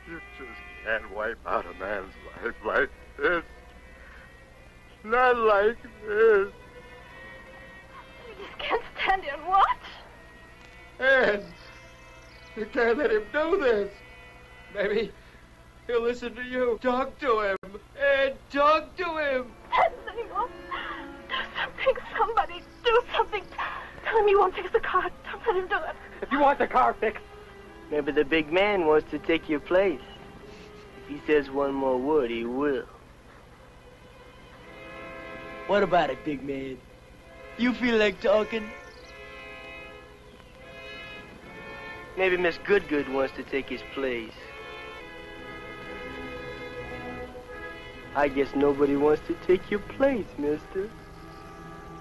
You just can't wipe out a man's life like this. Not like this. You just can't stand here and watch. Ed, you can't let him do this. Maybe he'll listen to you. Talk to him. Ed, talk to him. Ed, Seymour, do something. Somebody do something. Tell him you won't fix the car. Don't let him do it. If you want the car fixed, maybe the big man wants to take your place. If he says one more word, he will. What about it, big man? You feel like talking? Maybe Miss Goodgood wants to take his place. I guess nobody wants to take your place, mister.